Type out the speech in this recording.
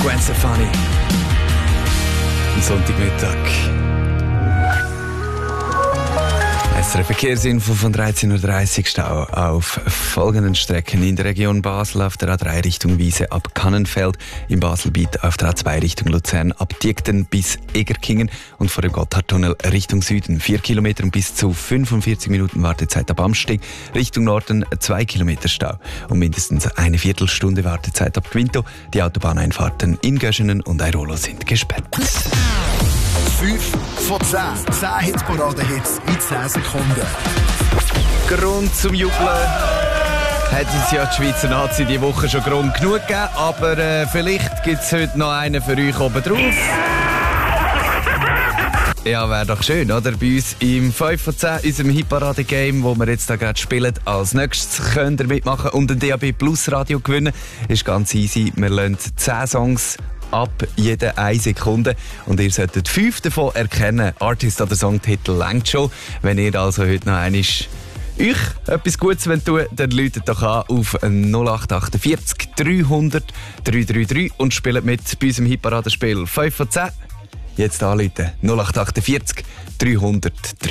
Gwen Stefani. Am Sonntagmittag. SRF Verkehrsinfo von 13.30 Uhr. Stau auf folgenden Strecken. In der Region Basel auf der A3 Richtung Wiese ab Kannenfeld, im Baselbiet auf der A2 Richtung Luzern ab Diekten bis Egerkingen und vor dem Gotthardtunnel Richtung Süden 4 Kilometer und bis zu 45 Minuten Wartezeit ab Amsting, Richtung Norden 2 Kilometer Stau und mindestens eine Viertelstunde Wartezeit ab Quinto. Die Autobahneinfahrten in Göschenen und Airolo sind gesperrt. 5 von 10. 10 Hitparade-Hits in 10 Sekunden. Grund zum Jubeln hat uns ja die Schweizer Nazi diese Woche schon Grund genug gegeben, aber vielleicht gibt es heute noch einen für euch oben drauf. Ja, wäre doch schön, oder? Bei uns im 5 von 10, unserem Hitparade-Game, wo wir jetzt da gerade spielen. Als nächstes könnt ihr mitmachen und ein DAB Plus Radio gewinnen. Ist ganz easy. Wir lassen 10 Songs ab jede 1 Sekunde und ihr solltet 5 davon erkennen. Artist oder Songtitel längt schon. Wenn ihr also heute noch einmal euch etwas Gutes tun wollt, dann läutet doch an auf 0848 300 333 und spielt mit bei unserem Hitparadenspiel 5 von 10. Jetzt anrufen 0848 300 333.